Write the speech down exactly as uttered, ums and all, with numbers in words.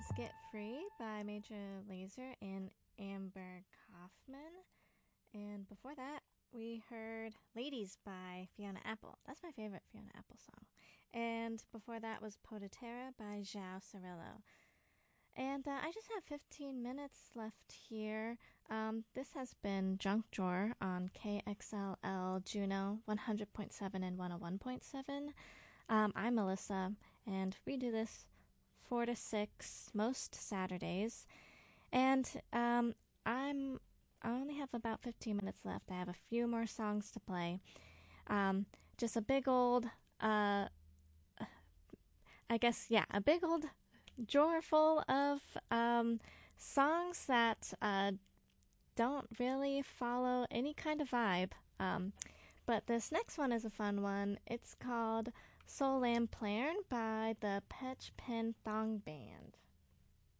was Get Free by Major Lazer and Amber Kaufman. And before that, we heard Ladies by Fiona Apple. That's my favorite Fiona Apple song. And before that was Podaterra by João Cirillo. And uh, I just have fifteen minutes left here. Um, this has been Junk Drawer on K X L L Juneau one hundred point seven and one oh one point seven. Um, I'm Melissa, and we do this four to six most Saturdays. And um, I'm I only have about fifteen minutes left. I have a few more songs to play. Um, just a big old, uh, I guess, yeah, a big old drawer full of um, songs that uh, don't really follow any kind of vibe. Um, but this next one is a fun one. It's called Soul Lamplairn by the Petch Pen Thong Band.